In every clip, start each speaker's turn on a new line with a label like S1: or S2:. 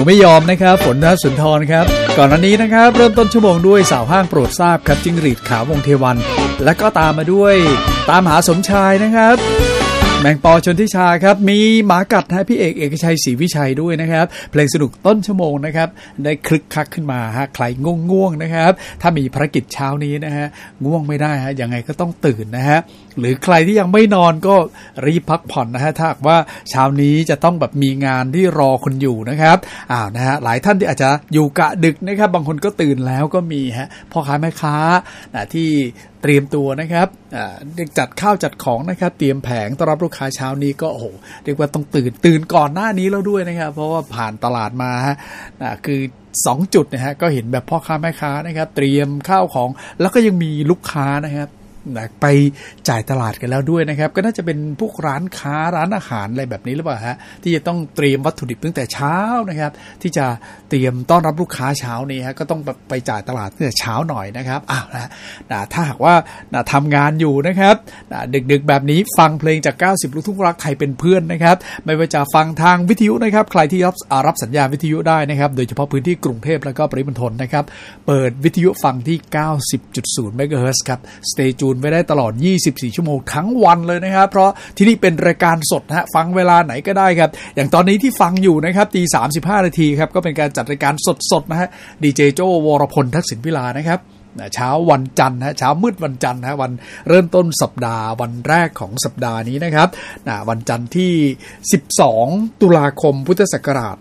S1: ยวไม่ยอมนะครับฝนธนสุนทรครับก่อนหน้านี้นะครับเริ่มต้นชั่วโมงด้วยสาวห้างโปรดทราบครับจิ้งหรีดขาววงเทวันและก็ตามมาด้วยตามหาสมชายนะครับแมงปอชนทิชาครับมีหมากัดนะพี่เอกชัยศรีวิชัยด้วยนะครับเพลงสนุกต้นชั่วโมงนะครับได้คลึกคลักขึ้นมาฮะใครง่วงนะครับถ้ามีภารกิจเช้านี้นะฮะง่วงไม่ได้ฮะยังไงก็ต้องตื่นนะฮะหรือใครที่ยังไม่นอนก็รีบพักผ่อนนะฮะถ้าว่าเช้านี้จะต้องแบบมีงานที่รอคุณอยู่นะครับนะฮะหลายท่านที่อาจจะอยู่กะดึกนะครับบางคนก็ตื่นแล้วก็มีฮะพ่อค้าแม่ค้าที่เตรียมตัวนะครับจัดข้าวจัดของนะครับเตรียมแผงต้อนรับลูกค้าเช้านี้ก็โอ้โหเรียกว่าต้องตื่นก่อนหน้านี้แล้วด้วยนะครับเพราะว่าผ่านตลาดมาฮะคือ2จุดนะฮะก็เห็นแบบพ่อค้าแม่ค้านะครับเตรียมข้าวของแล้วก็ยังมีลูกค้านะครับไปจ่ายตลาดกันแล้วด้วยนะครับก็น่าจะเป็นพวกร้านค้าร้านอาหารอะไรแบบนี้หรือเปล่าฮะที่จะต้องเตรียมวัตถุดิบตั้งแต่เช้านะครับที่จะเตรียมต้อนรับลูกค้าเช้านี้ฮะก็ต้องไปจ่ายตลาดตั้งแต่เช้าหน่อยนะครับถ้าหากว่าทำงานอยู่นะครับดึกแบบนี้ฟังเพลงจาก90ลูกทุ่งรักไทยเป็นเพื่อนนะครับไม่ว่าจะฟังทางวิทยุนะครับใครที่รับสัญญาณวิทยุได้นะครับโดยเฉพาะพื้นที่กรุงเทพแล้วก็ปริมณฑลนะครับเปิดวิทยุฟังที่ 90.0 เมกะเฮิรตซ์ครับสเตจูไว้ได้ตลอด24ชั่วโมงทั้งวันเลยนะครับเพราะที่นี่เป็นรายการสดฮะฟังเวลาไหนก็ได้ครับอย่างตอนนี้ที่ฟังอยู่นะครับตี 35 นาทีครับก็เป็นการจัดรายการสดๆนะฮะดีเจโจวรพลทักษิณพิลานะครับเช้าวันจันทร์ฮะเช้ามืดวันจันทร์ฮะวันเริ่มต้นสัปดาห์วันแรกของสัปดาห์นี้นะครับวันจันทร์ที่12ตุลาคมพุทธศักราช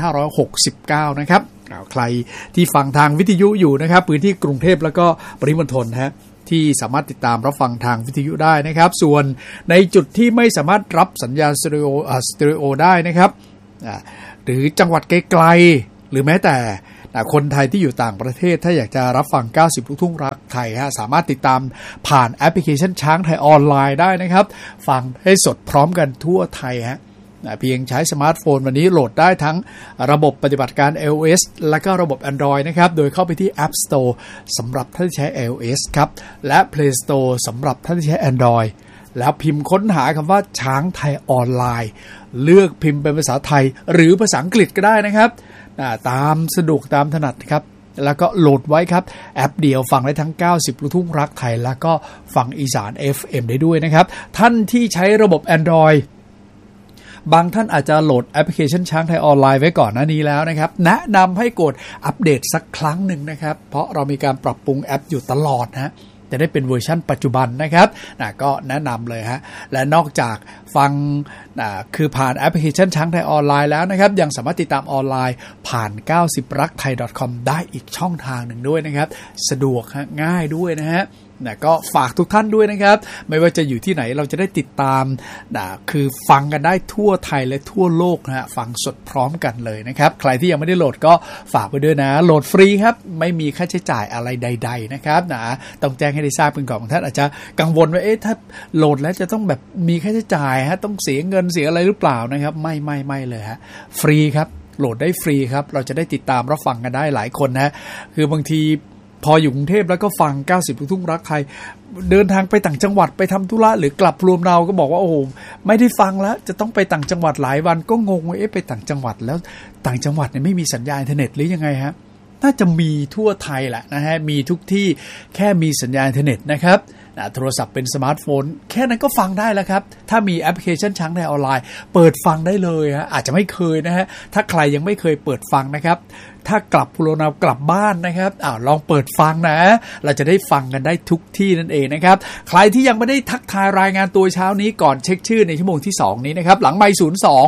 S1: 2569นะครับใครที่ฟังทางวิทยุอยู่นะครับพื้นที่กรุงเทพแล้วก็ปริมณฑลฮะที่สามารถติดตามรับฟังทางวิทยุได้นะครับส่วนในจุดที่ไม่สามารถรับสัญญาณสเตอริโอได้นะครับหรือจังหวัดไกลๆหรือแม้แต่คนไทยที่อยู่ต่างประเทศถ้าอยากจะรับฟัง90ลูกทุ่งรักไทยฮะสามารถติดตามผ่านแอปพลิเคชันช้างไทยออนไลน์ได้นะครับฟังให้สดพร้อมกันทั่วไทยฮะเพียงใช้สมาร์ทโฟนวันนี้โหลดได้ทั้งระบบปฏิบัติการ iOS และก็ระบบ Android นะครับโดยเข้าไปที่ App Store สำหรับท่านที่ใช้ iOS ครับและ Play Store สำหรับท่านที่ใช้ Android แล้วพิมพ์ค้นหาคำว่าช้างไทยออนไลน์เลือกพิมพ์เป็นภาษาไทยหรือภาษาอังกฤษก็ได้นะครับตามสะดวกตามถนัดครับแล้วก็โหลดไว้ครับแอปเดียวฟังได้ทั้ง90ลูกทุ่งรักไทยแล้วก็ฟังอีสาน FM ได้ด้วยนะครับท่านที่ใช้ระบบ Androidบางท่านอาจจะโหลดแอปพลิเคชันช้างไทยออนไลน์ไว้ก่อนหน้านี้แล้วนะครับแนะนำให้กดอัปเดตสักครั้งหนึ่งนะครับเพราะเรามีการปรับปรุงแอปอยู่ตลอดนะจะได้เป็นเวอร์ชั่นปัจจุบันนะครับก็แนะนำเลยฮะและนอกจากฟังคือผ่านแอปพลิเคชันช้างไทยออนไลน์แล้วนะครับยังสามารถติดตามออนไลน์ผ่าน90rakthai.com ได้อีกช่องทางหนึ่งด้วยนะครับสะดวกง่ายด้วยนะฮะก็ฝากทุกท่านด้วยนะครับไม่ว่าจะอยู่ที่ไหนเราจะได้ติดตามคือฟังกันได้ทั่วไทยและทั่วโลกนะฮะฟังสดพร้อมกันเลยนะครับใครที่ยังไม่ได้โหลดก็ฝากไว้ด้วยนะโหลดฟรีครับไม่มีค่าใช้จ่ายอะไรใดๆนะครับต้องแจ้งให้ได้ทราบกันก่อนบางท่านอาจจะกังวลว่าถ้าโหลดแล้วจะต้องแบบมีค่าใช้จ่ายฮะต้องเสียเงินเสียอะไรหรือเปล่านะครับไม่เลยฮะฟรีครับโหลดได้ฟรีครับเราจะได้ติดตามรับฟังกันได้หลายคนนะคือบางทีพออยู่กรุงเทพแล้วก็ฟัง90ลูกทุ่งรักไทยเดินทางไปต่างจังหวัดไปทำธุระหรือกลับรวมเราก็บอกว่าโอ้โหไม่ได้ฟังแล้วจะต้องไปต่างจังหวัดหลายวันก็งงว่าไปต่างจังหวัดแล้วต่างจังหวัดเนี่ยไม่มีสัญญาณอินเทอร์เน็ตหรือยังไงฮะน่าจะมีทั่วไทยแหละนะฮะมีทุกที่แค่มีสัญญาณอินเทอร์เน็ตนะครับโทรศัพท์เป็นสมาร์ทโฟนแค่นั้นก็ฟังได้แล้วครับถ้ามีแอปพลิเคชันช้างไทยออนไลน์เปิดฟังได้เลยฮะอาจจะไม่เคยนะฮะถ้าใครยังไม่เคยเปิดฟังนะครับถ้ากลับภูโรนากลับบ้านนะครับลองเปิดฟังนะเราจะได้ฟังกันได้ทุกที่นั่นเองนะครับใครที่ยังไม่ได้ทักทายรายงานตัวเช้านี้ก่อนเช็คชื่อในชั่วโมงที่2นี้นะครับหลังไมค์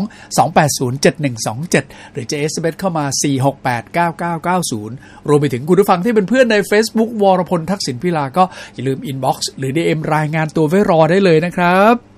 S1: 02-280-7127หรือจะ SMS เข้ามา4689990รวมไปถึงคุณผู้ฟังที่เป็นเพื่อนใน Facebook วรพลทักษิณพิลาก็อย่าลืม inbox หรือ DM รายงานตัวไว้รอได้เลยนะครับ